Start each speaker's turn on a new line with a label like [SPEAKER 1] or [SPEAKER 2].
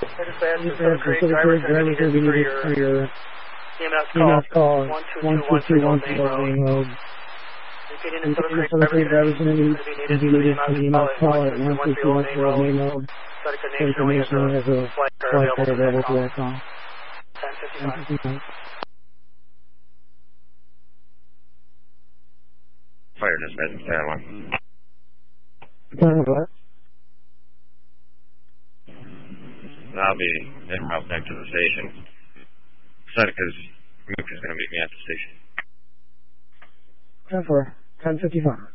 [SPEAKER 1] Drivers going to be needed for your EMS call 12214 main road. And Silver Creek drivers going to be needed for the EMS call at 12214 main road. Information as a flight car available to that call. 10:55.
[SPEAKER 2] Fire dispatch, stand one.
[SPEAKER 1] What?
[SPEAKER 2] I'll be en route back to the station. Seneca's Mook is going to meet me at the station.
[SPEAKER 1] 10:55.